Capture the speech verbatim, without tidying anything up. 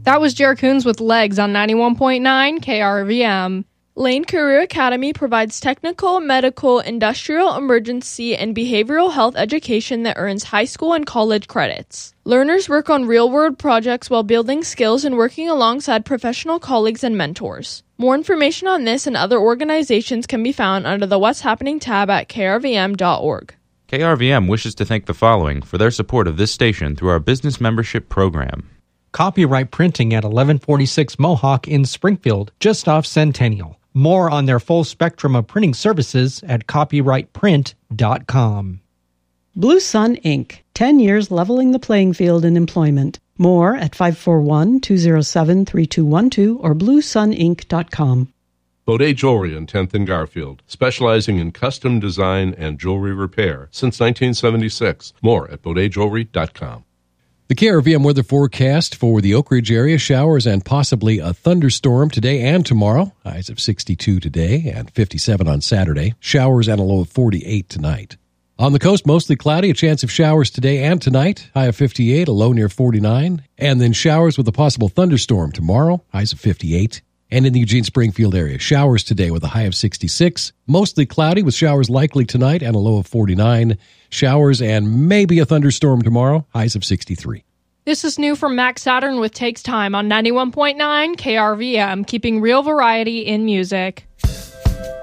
That was Jer Coons with Legs on ninety-one point nine K R V M. Lane Career Academy provides technical, medical, industrial, emergency, and behavioral health education that earns high school and college credits. Learners work on real-world projects while building skills and working alongside professional colleagues and mentors. More information on this and other organizations can be found under the What's Happening tab at k r v m dot org. K R V M wishes to thank the following for their support of this station through our business membership program. Copyright Printing at eleven forty-six Mohawk in Springfield, just off Centennial. More on their full spectrum of printing services at copyright print dot com. Blue Sun Incorporated. ten years leveling the playing field in employment. More at five four one, two zero seven, three two one two or blue sun inc dot com. Baudet Jewelry on tenth and Garfield, specializing in custom design and jewelry repair since nineteen seventy-six. More at baudet jewelry dot com. The K R V M weather forecast for the Oak Ridge area, showers and possibly a thunderstorm today and tomorrow. Highs of sixty-two today and fifty-seven on Saturday. Showers and a low of forty-eight tonight. On the coast, mostly cloudy, a chance of showers today and tonight. High of fifty-eight, a low near forty-nine. And then showers with a possible thunderstorm tomorrow. Highs of fifty-eight. And in the Eugene-Springfield area, showers today with a high of sixty-six. Mostly cloudy with showers likely tonight and a low of forty-nine. Showers and maybe a thunderstorm tomorrow. Highs of sixty-three. This is new from Max Saturn with Takes Time on ninety-one point nine K R V M, keeping real variety in music.